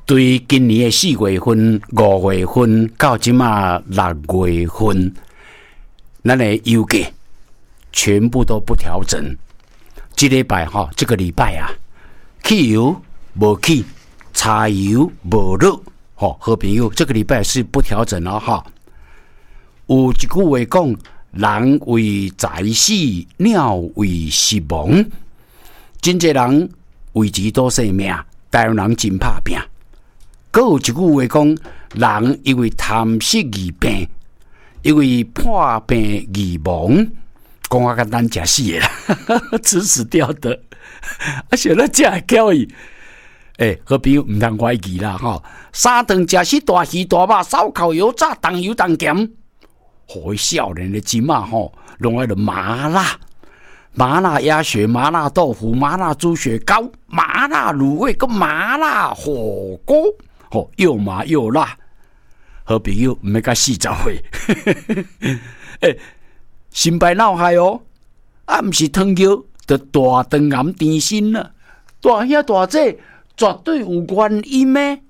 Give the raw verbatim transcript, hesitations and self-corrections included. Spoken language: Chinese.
对今年的四月份、五月份到即马六月份，咱的油价全部都不调整。这礼拜哈，这个礼拜啊，汽油无起，柴油无落，吼，好朋友，这个礼拜是不调整了哈。有一句话讲，人为财死，鸟为食亡。真侪人为钱赌性命，台湾人真拍拼。阁有一句话讲，人因为贪食而病，因为破病而亡。讲啊，简单食死的啦，吃死掉的。啊，想到这叫伊，诶，好朋友唔通怀疑啦吼。三顿食死大鱼大肉，烧烤油炸，重油重咸。互伊少年的钱嘛吼，拢爱着麻辣、麻辣鸭血、麻辣豆腐、麻辣猪血糕、麻辣卤味，跟麻辣火锅，吼，又麻又辣。好朋友唔要甲四十岁，诶。心败闹害哦，啊，毋是糖尿，就大肠癌甜心啦。大兄大姐绝对有原因咩？